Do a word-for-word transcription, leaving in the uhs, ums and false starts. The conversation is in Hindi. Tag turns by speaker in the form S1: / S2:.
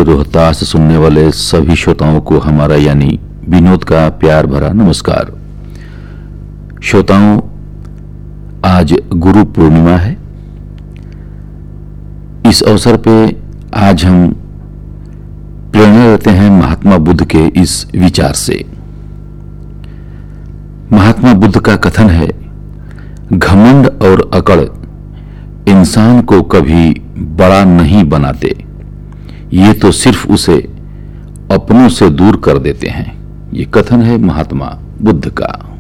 S1: रेडियो रोहतास सुनने वाले सभी श्रोताओं को हमारा यानी विनोद का प्यार भरा नमस्कार। श्रोताओं, आज गुरु पूर्णिमा है। इस अवसर पे आज हम प्रेरणा लेते हैं महात्मा बुद्ध के इस विचार से। महात्मा बुद्ध का कथन है, घमंड और अकड़ इंसान को कभी बड़ा नहीं बनाते, ये तो सिर्फ उसे अपनों से दूर कर देते हैं। ये कथन है महात्मा बुद्ध का।